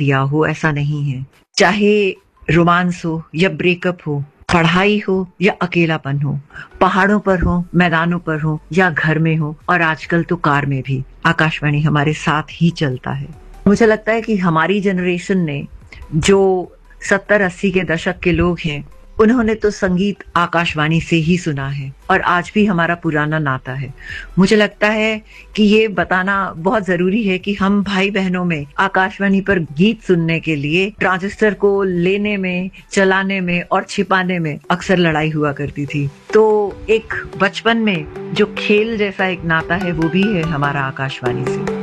दिया हो, ऐसा नहीं है। चाहे रोमांस हो या ब्रेकअप हो, पढ़ाई हो या अकेलापन हो, पहाड़ों पर हो, मैदानों पर हो या घर में हो, और आजकल तो कार में भी आकाशवाणी हमारे साथ ही चलता है। मुझे लगता है कि हमारी जनरेशन ने, जो 70-80 के दशक के लोग हैं, उन्होंने तो संगीत आकाशवाणी से ही सुना है और आज भी हमारा पुराना नाता है। मुझे लगता है कि ये बताना बहुत जरूरी है कि हम भाई बहनों में आकाशवाणी पर गीत सुनने के लिए ट्रांजिस्टर को लेने में, चलाने में और छिपाने में अक्सर लड़ाई हुआ करती थी। तो एक बचपन में जो खेल जैसा एक नाता है वो भी है हमारा आकाशवाणी से।